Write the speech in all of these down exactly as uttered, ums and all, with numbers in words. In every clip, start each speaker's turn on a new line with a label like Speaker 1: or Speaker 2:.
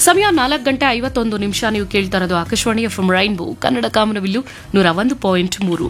Speaker 1: ಸಮಯ ನಾಲ್ಕು ಗಂಟೆ ಐವತ್ತೊಂದು ನಿಮಿಷ. ನೀವು ಕೇಳ್ತಾ ಇರೋದು Akashvani F M rainbow Kannada ಕಾಮನಬಿಲ್ಲು ನೂರ ಒಂದು ಪಾಯಿಂಟ್ ಮೂರು.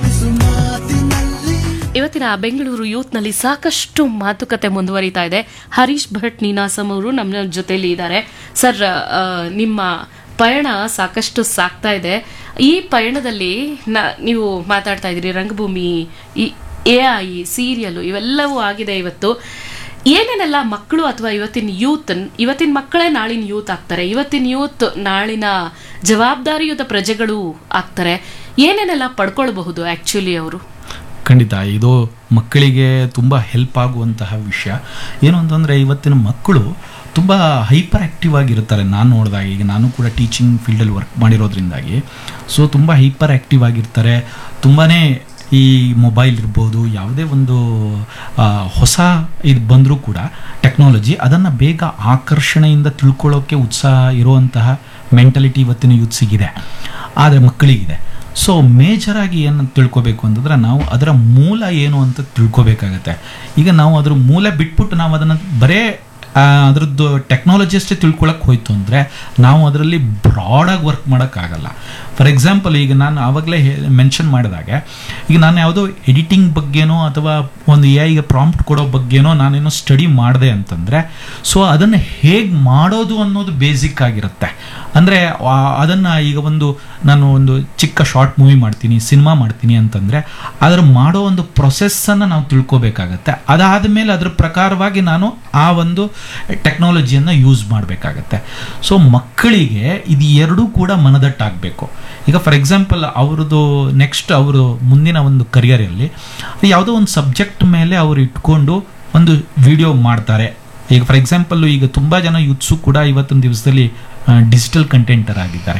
Speaker 1: ಇವತ್ತಿನ ಬೆಂಗಳೂರು ಯೂತ್ನಲ್ಲಿ ಸಾಕಷ್ಟು ಮಾತುಕತೆ ಮುಂದುವರಿತಾ ಇದೆ. ಹರೀಶ್ ಭಟ್ ನೀನಾಸಂ ಅವರು ನಮ್ಮ ಜೊತೆಯಲ್ಲಿ ಇದ್ದಾರೆ. ಸರ್, ನಿಮ್ಮ ಪಯಣ ಸಾಕಷ್ಟು ಸಾಗ್ತಾ ಇದೆ. ಈ ಪಯಣದಲ್ಲಿ ನೀವು ಮಾತಾಡ್ತಾ ಇದ್ದೀರಿ, ರಂಗಭೂಮಿ, ಈ ಎ ಐ ಸೀರಿಯಲ್ ಇವೆಲ್ಲವೂ ಆಗಿದೆ. ಇವತ್ತು ಏನೇನೆಲ್ಲ ಮಕ್ಕಳು ಅಥವಾ ಇವತ್ತಿನ ಯೂತ್, ಇವತ್ತಿನ ಮಕ್ಕಳೇ ನಾಳಿನ ಯೂತ್ ಆಗ್ತಾರೆ, ಇವತ್ತಿನ ಯೂತ್ ನಾಳಿನ ಜವಾಬ್ದಾರಿಯುತ ಪ್ರಜೆಗಳು ಆಗ್ತಾರೆ, ಏನೇನೆಲ್ಲ ಪಡ್ಕೊಳ್ಬಹುದು ಆಕ್ಚುಲಿ ಅವರು?
Speaker 2: ಖಂಡಿತ ಇದು ಮಕ್ಕಳಿಗೆ ತುಂಬ ಹೆಲ್ಪ್ ಆಗುವಂತಹ ವಿಷಯ. ಏನು ಅಂತಂದರೆ ಇವತ್ತಿನ ಮಕ್ಕಳು ತುಂಬ ಹೈಪರ್ ಆ್ಯಕ್ಟಿವ್ ಆಗಿರ್ತಾರೆ. ನಾನು ನೋಡಿದಾಗ, ಈಗ ನಾನು ಕೂಡ ಟೀಚಿಂಗ್ ಫೀಲ್ಡಲ್ಲಿ ವರ್ಕ್ ಮಾಡಿರೋದ್ರಿಂದಾಗಿ ಸೊ ತುಂಬ ಹೈಪರ್ ಆ್ಯಕ್ಟಿವ್ ಆಗಿರ್ತಾರೆ. ತುಂಬಾ ಈ ಮೊಬೈಲ್ ಇರ್ಬೋದು, ಯಾವುದೇ ಒಂದು ಹೊಸ ಇದು ಬಂದರೂ ಕೂಡ ಟೆಕ್ನಾಲಜಿ ಅದನ್ನು ಬೇಗ ಆಕರ್ಷಣೆಯಿಂದ ತಿಳ್ಕೊಳ್ಳೋಕ್ಕೆ ಉತ್ಸಾಹ ಇರುವಂತಹ ಮೆಂಟಲಿಟಿ ಇವತ್ತಿನ ಯೂತ್ಸಿಗಿದೆ, ಆದರೆ ಮಕ್ಕಳಿಗಿದೆ. ಸೊ ಮೇಜರಾಗಿ ಏನು ತಿಳ್ಕೊಬೇಕು ಅಂತಂದ್ರೆ ನಾವು ಅದರ ಮೂಲ ಏನು ಅಂತ ತಿಳ್ಕೊಬೇಕಾಗತ್ತೆ. ಈಗ ನಾವು ಅದ್ರ ಮೂಲ ಬಿಟ್ಬಿಟ್ಟು ನಾವು ಅದನ್ನು ಬರೇ ಅದರದ್ದು ಟೆಕ್ನಾಲಜಿ ಅಷ್ಟೇ ತಿಳ್ಕೊಳಕ್ಕೆ ಹೋಯ್ತು ಅಂದರೆ ನಾವು ಅದರಲ್ಲಿ ಬ್ರಾಡಾಗಿ ವರ್ಕ್ ಮಾಡೋಕ್ಕಾಗಲ್ಲ. ಫಾರ್ ಎಕ್ಸಾಂಪಲ್, ಈಗ ನಾನು ಆವಾಗಲೇ ಮೆನ್ಷನ್ ಮಾಡಿದಾಗೆ, ಈಗ ನಾನು ಯಾವುದೋ ಎಡಿಟಿಂಗ್ ಬಗ್ಗೆನೋ ಅಥವಾ ಒಂದು ಎ ಐಗೆ ಪ್ರಾಂಪ್ಟ್ ಕೊಡೋ ಬಗ್ಗೆನೋ ನಾನೇನೋ ಸ್ಟಡಿ ಮಾಡಿದೆ ಅಂತಂದರೆ ಸೊ ಅದನ್ನು ಹೇಗೆ ಮಾಡೋದು ಅನ್ನೋದು ಬೇಸಿಕ್ ಆಗಿರುತ್ತೆ. ಅಂದರೆ ಅದನ್ನು ಈಗ ಒಂದು ನಾನು ಒಂದು ಚಿಕ್ಕ ಶಾರ್ಟ್ ಮೂವಿ ಮಾಡ್ತೀನಿ, ಸಿನಿಮಾ ಮಾಡ್ತೀನಿ ಅಂತಂದರೆ ಅದರ ಮಾಡೋ ಒಂದು ಪ್ರೊಸೆಸ್ಸನ್ನು ನಾವು ತಿಳ್ಕೊಬೇಕಾಗತ್ತೆ. ಅದಾದ ಮೇಲೆ ಅದ್ರ ಪ್ರಕಾರವಾಗಿ ನಾನು ಆ ಒಂದು ಟೆಕ್ನಾಲಜಿಯನ್ನು ಯೂಸ್ ಮಾಡಬೇಕಾಗತ್ತೆ. ಸೊ ಮಕ್ಕಳಿಗೆ ಇದು ಎರಡೂ ಕೂಡ ಮನದಟ್ಟಾಗಬೇಕು. ಈಗ ಫಾರ್ ಎಕ್ಸಾಂಪಲ್ ಅವ್ರದ್ದು ನೆಕ್ಸ್ಟ್ ಅವರು ಮುಂದಿನ ಒಂದು ಕರಿಯರಲ್ಲಿ ಯಾವುದೋ ಒಂದು ಸಬ್ಜೆಕ್ಟ್ ಮೇಲೆ ಅವರು ಇಟ್ಕೊಂಡು ಒಂದು ವಿಡಿಯೋ ಮಾಡ್ತಾರೆ. ಈಗ ಫಾರ್ ಎಕ್ಸಾಂಪಲ್ ಈಗ ತುಂಬ ಜನ ಯೂತ್ಸು ಕೂಡ ಇವತ್ತಿನ ದಿವಸದಲ್ಲಿ ಡಿಜಿಟಲ್ ಕಂಟೆಂಟರ್ ಆಗಿದ್ದಾರೆ.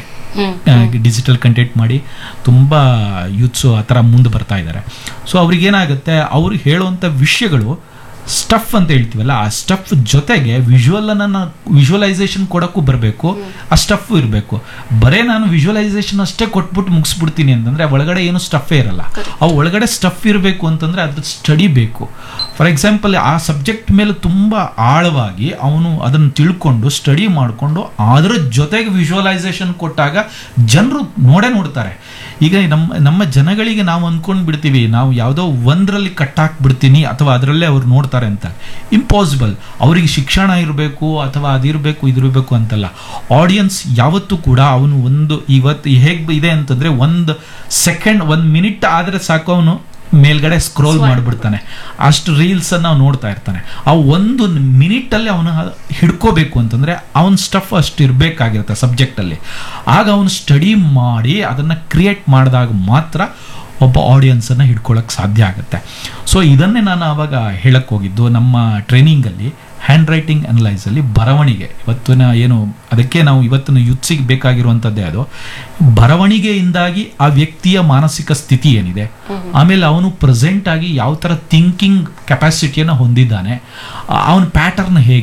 Speaker 2: ಡಿಜಿಟಲ್ ಕಂಟೆಂಟ್ ಮಾಡಿ ತುಂಬ ಯೂತ್ಸು ಆ ಥರ ಮುಂದೆ ಬರ್ತಾ ಇದ್ದಾರೆ. ಸೊ ಅವ್ರಿಗೇನಾಗುತ್ತೆ, ಅವ್ರಿಗೆ ಹೇಳುವಂಥ ವಿಷಯಗಳು ಸ್ಟಫ್ ಅಂತ ಹೇಳ್ತೀವಲ್ಲ, ಆ ಸ್ಟಫ್ ಜೊತೆಗೆ ವಿಜುವಲನ್ನು ವಿಜುವಲೈಸೇಷನ್ ಕೊಡೋಕ್ಕೂ ಬರಬೇಕು, ಆ ಸ್ಟಫ್ ಇರಬೇಕು. ಬರೇ ನಾನು ವಿಜುವಲೈಸೇಷನ್ ಅಷ್ಟೇ ಕೊಟ್ಬಿಟ್ಟು ಮುಗಿಸ್ಬಿಡ್ತೀನಿ ಅಂತಂದರೆ ಒಳಗಡೆ ಏನು ಸ್ಟಫೇ ಇರಲ್ಲ. ಆ ಒಳಗಡೆ ಸ್ಟಫ್ ಇರಬೇಕು ಅಂತಂದರೆ ಅದ್ರ ಸ್ಟಡಿ ಬೇಕು. ಫಾರ್ ಎಕ್ಸಾಂಪಲ್, ಆ ಸಬ್ಜೆಕ್ಟ್ ಮೇಲೆ ತುಂಬ ಆಳವಾಗಿ ಅವನು ಅದನ್ನು ತಿಳ್ಕೊಂಡು ಸ್ಟಡಿ ಮಾಡಿಕೊಂಡು ಅದರ ಜೊತೆಗೆ ವಿಜುವಲೈಸೇಷನ್ ಕೊಟ್ಟಾಗ ಜನರು ನೋಡೇ ನೋಡ್ತಾರೆ. ಈಗ ನಮ್ಮ ನಮ್ಮ ಜನಗಳಿಗೆ ನಾವು ಅಂದ್ಕೊಂಡು ಬಿಡ್ತೀವಿ ನಾವು ಯಾವುದೋ ಒಂದರಲ್ಲಿ ಕಟ್ಟಾಕ್ಬಿಡ್ತೀನಿ ಅಥವಾ ಅದರಲ್ಲೇ ಅವ್ರು ನೋಡ್ತಾರೆ ಅಂತ. ಇಂಪಾಸಿಬಲ್. ಅವರಿಗೆ ಶಿಕ್ಷಣ ಇರಬೇಕು ಅಥವಾ ಅದಿರಬೇಕು ಇದಿರಬೇಕು ಅಂತಲ್ಲ. ಆಡಿಯನ್ಸ್ ಯಾವತ್ತೂ ಕೂಡ ಅವನು ಒಂದು ಇವತ್ತು ಹೇಗೆ ಇದೆ ಅಂತಂದರೆ ಒಂದು ಸೆಕೆಂಡ್ ಒಂದು ಮಿನಿಟ್ ಆದರೆ ಸಾಕು ಅವನು ಮೇಲ್ಗಡೆ ಸ್ಕ್ರೋಲ್ ಮಾಡಿಬಿಡ್ತಾನೆ. ಅಷ್ಟು ರೀಲ್ಸನ್ನು ನಾವು ನೋಡ್ತಾ ಇರ್ತಾನೆ. ಆ ಒಂದು ಮಿನಿಟಲ್ಲಿ ಅವನು ಹಿಡ್ಕೋಬೇಕು ಅಂತಂದರೆ ಅವನ ಸ್ಟಫ್ ಅಷ್ಟು ಇರಬೇಕಾಗಿರುತ್ತೆ ಸಬ್ಜೆಕ್ಟಲ್ಲಿ. ಆಗ ಅವನು ಸ್ಟಡಿ ಮಾಡಿ ಅದನ್ನು ಕ್ರಿಯೇಟ್ ಮಾಡಿದಾಗ ಮಾತ್ರ ಒಬ್ಬ ಆಡಿಯನ್ಸನ್ನು ಹಿಡ್ಕೊಳ್ಳೋಕ್ಕೆ ಸಾಧ್ಯ ಆಗುತ್ತೆ. ಸೊ ಇದನ್ನೇ ನಾನು ಆವಾಗ ಹೇಳಕ್ಕೆ ಹೋಗಿದ್ದು ನಮ್ಮ ಟ್ರೈನಿಂಗಲ್ಲಿ, ಹ್ಯಾಂಡ್ ರೈಟಿಂಗ್ ಅನಲೈಸಲ್ಲಿ ಬರವಣಿಗೆ. ಇವತ್ತಿನ ಏನು ಅದಕ್ಕೆ ನಾವು ಇವತ್ತಿನ ಯೂತ್ಸಿಗೆ ಬೇಕಾಗಿರುವಂಥದ್ದೇ ಅದು. ಬರವಣಿಗೆಯಿಂದಾಗಿ ಆ ವ್ಯಕ್ತಿಯ ಮಾನಸಿಕ ಸ್ಥಿತಿ ಏನಿದೆ, ಆಮೇಲೆ ಅವನು ಪ್ರೆಸೆಂಟ್ ಆಗಿ ಯಾವ ಥರ ಥಿಂಕಿಂಗ್ ಕೆಪಾಸಿಟಿಯನ್ನು ಹೊಂದಿದ್ದಾನೆ, ಅವನ ಪ್ಯಾಟರ್ನ್ ಹೇಗೆ